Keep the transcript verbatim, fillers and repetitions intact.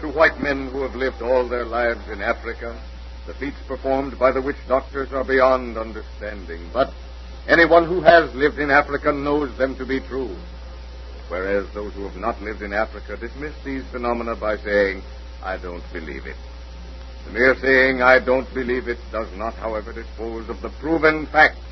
to white men who have lived all their lives in Africa, the feats performed by the witch doctors are beyond understanding. But anyone who has lived in Africa knows them to be true. Whereas those who have not lived in Africa dismiss these phenomena by saying, I don't believe it. The mere saying, I don't believe it, does not, however, dispose of the proven fact